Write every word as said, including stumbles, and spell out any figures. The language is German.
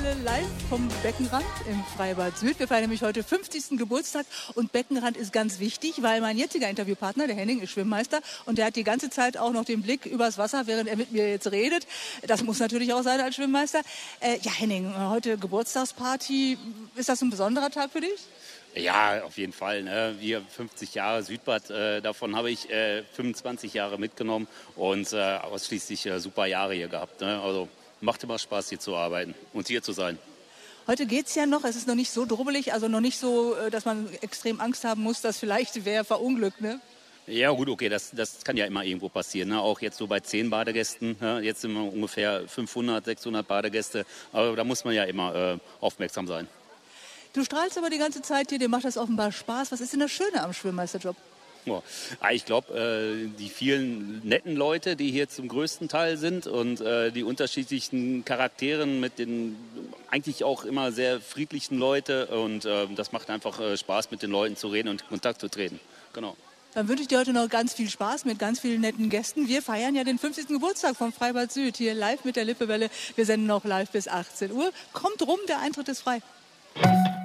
Lippewelle live vom Beckenrand im Freibad Süd. Wir feiern nämlich heute fünfzigsten Geburtstag und Beckenrand ist ganz wichtig, weil mein jetziger Interviewpartner, der Henning, ist Schwimmmeister und der hat die ganze Zeit auch noch den Blick übers Wasser, während er mit mir jetzt redet. Das muss natürlich auch sein als Schwimmmeister. Äh, ja, Henning, heute Geburtstagsparty. Ist das ein besonderer Tag für dich? Ja, auf jeden Fall. Ne? Wir fünfzig Jahre Südbad, äh, davon habe ich äh, fünfundzwanzig Jahre mitgenommen und äh, ausschließlich äh, super Jahre hier gehabt. Ne? Also macht immer Spaß, hier zu arbeiten und hier zu sein. Heute geht's ja noch, es ist noch nicht so drubbelig, also noch nicht so, dass man extrem Angst haben muss, dass vielleicht wer verunglückt, ne? Ja gut, okay, das, das kann ja immer irgendwo passieren. Ne? Auch jetzt so bei zehn Badegästen, ne? Jetzt sind wir ungefähr fünfhundert, sechshundert Badegäste, aber da muss man ja immer äh, aufmerksam sein. Du strahlst aber die ganze Zeit hier, dir macht das offenbar Spaß. Was ist denn das Schöne am Schwimmmeisterjob? Ja, ich glaube, äh, die vielen netten Leute, die hier zum größten Teil sind und äh, die unterschiedlichen Charakteren mit den eigentlich auch immer sehr friedlichen Leuten. Und äh, das macht einfach äh, Spaß, mit den Leuten zu reden und in Kontakt zu treten. Genau. Dann wünsche ich dir heute noch ganz viel Spaß mit ganz vielen netten Gästen. Wir feiern ja den fünfzigsten Geburtstag vom Freibad Süd hier live mit der Lippewelle. Wir senden noch live bis achtzehn Uhr. Kommt rum, der Eintritt ist frei.